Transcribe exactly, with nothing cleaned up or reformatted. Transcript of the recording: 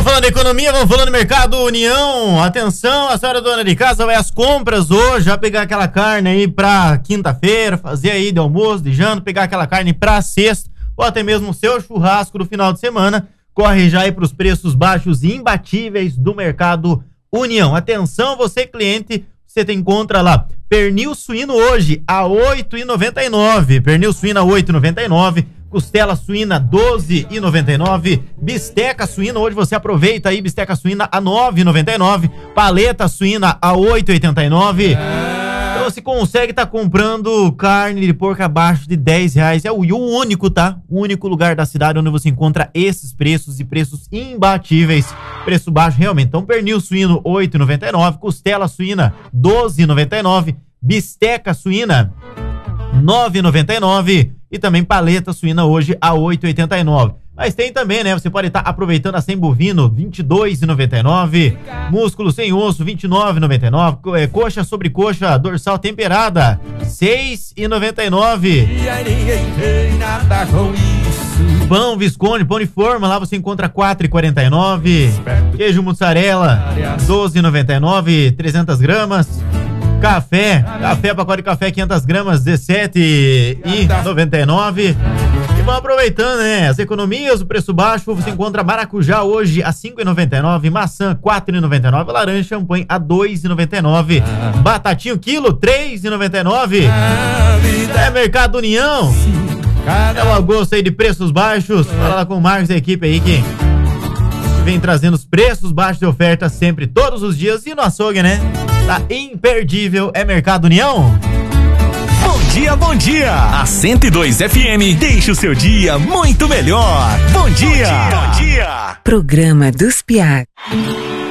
Vamos falando de economia, vamos falando de mercado União. Atenção, a senhora dona de casa vai às compras hoje, já pegar aquela carne aí pra quinta-feira, fazer aí de almoço, de janta, pegar aquela carne pra sexta, ou até mesmo o seu churrasco do final de semana. Corre já aí pros preços baixos e imbatíveis do mercado União. Atenção, você cliente, você tem encontra lá pernil suíno hoje a oito reais e noventa e nove centavos, pernil suína oito reais e noventa e nove centavos, costela suína doze reais e noventa e nove centavos, bisteca suína hoje você aproveita aí, bisteca suína a nove reais e noventa e nove centavos, paleta suína a oito reais e oitenta e nove centavos. Então você consegue estar tá comprando carne de porco abaixo de dez reais. É o, o único, tá? O único lugar da cidade onde você encontra esses preços e preços imbatíveis. Preço baixo realmente. Então pernil suíno oito reais e noventa e nove centavos, costela suína doze reais e noventa e nove centavos, bisteca suína nove reais e noventa e nove centavos e também paleta suína hoje a oito reais e oitenta e nove centavos. Mas tem também, né? Você pode estar aproveitando a sem bovino, vinte e dois reais e noventa e nove centavos. Músculo sem osso, vinte e nove reais e noventa e nove centavos. Coxa sobre coxa, dorsal temperada, seis reais e noventa e nove centavos. Pão Visconde, pão de forma, lá você encontra quatro reais e quarenta e nove centavos. Queijo mussarela, doze reais e noventa e nove centavos, trezentas gramas. Café, café, pacote de café quinhentas gramas, dezessete reais e noventa e nove centavos. E vão aproveitando, né? As economias, o preço baixo, você encontra maracujá hoje a cinco reais e noventa e nove centavos, maçã quatro reais e noventa e nove centavos, laranja champanhe a dois reais e noventa e nove centavos, batatinho quilo três reais e noventa e nove centavos. É Mercado União. É o agosto aí de preços baixos. Fala lá com o Marcos e a equipe aí que vem trazendo os preços baixos de oferta sempre, todos os dias. E no açougue, né? Tá imperdível. É Mercado União. Bom dia, bom dia. A cento e dois F M deixa o seu dia muito melhor. Bom dia. Bom dia. Bom dia. Programa dos Piá.